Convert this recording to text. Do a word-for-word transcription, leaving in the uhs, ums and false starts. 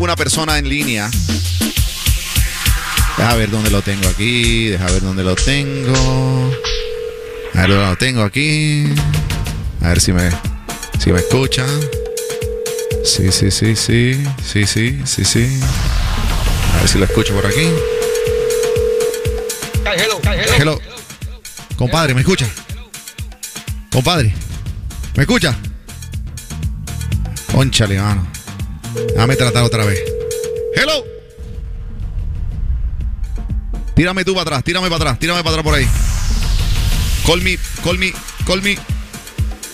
una persona en línea. Deja ver dónde lo tengo aquí. Deja ver dónde lo tengo. A ver dónde lo tengo aquí. A ver si me, si me escucha. Sí, sí, sí, sí. Sí, sí, sí, sí. A ver si lo escucho por aquí. Hello, hello. Hello. Compadre, ¿me escucha? Compadre, ¿me escucha? Cónchale, mano. Déjame tratar otra vez. Hello. Tírame tú para atrás, tírame para atrás, tírame para atrás por ahí. Call me, call me, call me.